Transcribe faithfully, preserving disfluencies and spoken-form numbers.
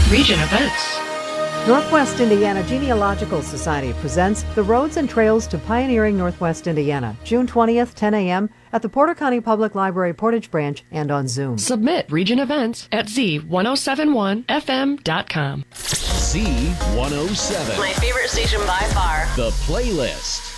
Region Events. Northwest Indiana Genealogical Society presents The Roads and Trails to Pioneering Northwest Indiana, June twentieth, ten a.m. at the Porter County Public Library Portage Branch and on Zoom. Submit Region Events at z ten seventy-one f m dot com. Z one oh seven. My favorite station by far. The Playlist.